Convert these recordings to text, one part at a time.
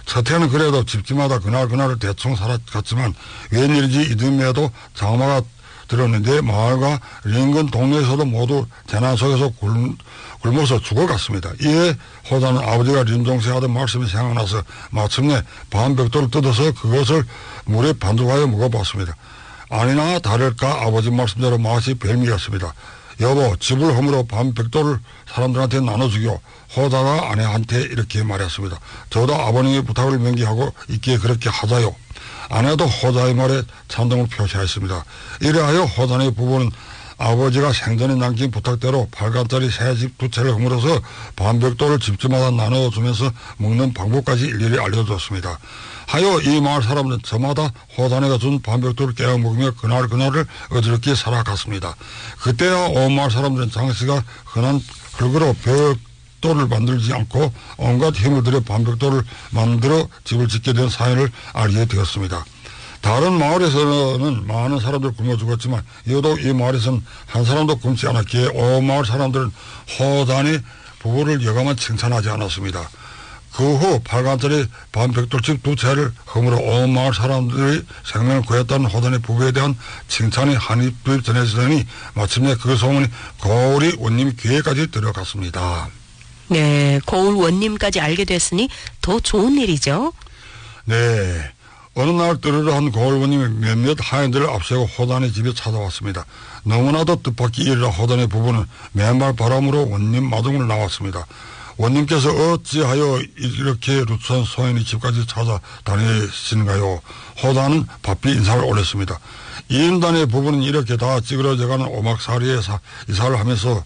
첫해는 그래도 집집마다 그날을 대충 살아갔지만 웬일인지 이듬해에도 장마가 들었는데 마을과 인근 동네에서도 모두 재난 속에서 굶어서 죽어갔습니다. 이에 호자는 아버지가 림종세 하던 말씀이 생각나서 마침내 반벽돌을 뜯어서 그것을 물에 반죽하여 먹어봤습니다. 아니나 다를까 아버지 말씀대로 맛이 별미였습니다. 여보, 집을 허물어 반벽돌을 사람들한테 나눠주기요. 호자가 아내한테 이렇게 말했습니다. 저도 아버님의 부탁을 명기하고 있기에 그렇게 하자요. 아내도 호자의 말에 찬동을 표시하였습니다. 이래하여 호자의 부부는 아버지가 생전에 남긴 부탁대로 8간짜리 새 집 2채를 허물어서 반벽돌을 집집마다 나눠주면서 먹는 방법까지 일일이 알려줬습니다. 하여 이 마을 사람들은 저마다 호자네가 준 반벽돌을 깨어 먹으며 그날을 어지럽게 살아갔습니다. 그때야 온 마을 사람들은 장씨가 흔한 흙으로 벽돌을 만들지 않고 온갖 힘을 들여 반벽돌을 만들어 집을 짓게 된 사연을 알게 되었습니다. 다른 마을에서는 많은 사람들 굶어 죽었지만 이어도 이 마을에서는 한 사람도 굶지 않았기에 온 마을 사람들은 호자네 부부를 여간만 칭찬하지 않았습니다. 그 후 8간짜리 반벽돌집 2채를 허물어 온 마을 사람들이 생명을 구했다는 호자네 부부에 대한 칭찬이 한입두입 전해지더니 마침내 그 소문이 고을이 원님 귀에까지 들어갔습니다. 네, 고을 원님까지 알게 됐으니 더 좋은 일이죠. 네. 어느 날 뜨르르한 고을원님이 몇몇 하인들을 앞세고 호단의 집에 찾아왔습니다. 너무나도 뜻밖의 일이라 호단의 부부는 맨발 바람으로 원님 마중을 나왔습니다. 원님께서 어찌하여 이렇게 루트한 소인이 집까지 찾아다니시는가요? 호단은 바삐 인사를 올렸습니다. 이인단의 부부는 이렇게 다 찌그러져가는 오막살이에 이사를 하면서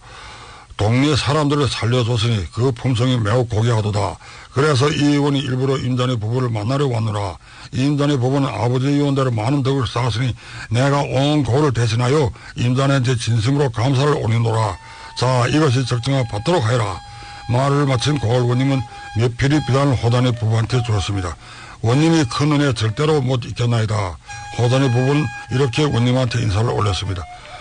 동네 사람들을 살려줬으니 그 품성이 매우 고귀하도다. 그래서 이 의원이 일부러 임단의 부부를 만나려 왔노라. 임단의 부부는 아버지 의원대로 많은 덕을 쌓았으니 내가 온 고를 대신하여 임단한테 진심으로 감사를 올리노라. 자, 이것이 적정한 받도록 하여라. 말을 마친 고을원님은 몇필이 비단을 호단의 부부한테 주었습니다. 원님이 큰 은혜 절대로 못 잊겠나이다. 호단의 부부는 이렇게 원님한테 인사를 올렸습니다.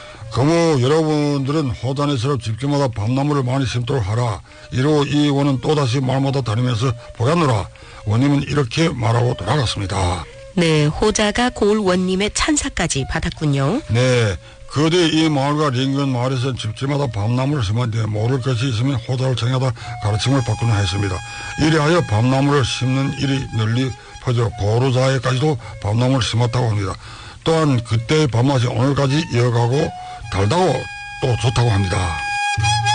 그모 여러분들은 호단에서 집집마다 밤나무를 많이 심도록 하라. 이로 이 의원은 또다시 말마다 다니면서 보겠노라. 원님은 이렇게 말하고 돌아갔습니다. 네, 호자가 고을 원님의 찬사까지 받았군요. 네, 그뒤 이 마을과 인근 마을에서는 집집마다 밤나무를 심었는데 모를 것이 있으면 호자를 청하다 가르침을 받고는 했습니다. 이래하여 밤나무를 심는 일이 널리 퍼져 고루자에까지도 밤나무를 심었다고 합니다. 또한 그때의 밤맛이 오늘까지 이어가고 달다고 또 좋다고 합니다.